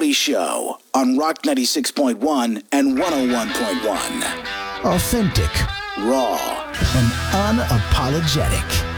Kelly Show on Rock 96.1 and 101.1. Authentic, raw, and unapologetic.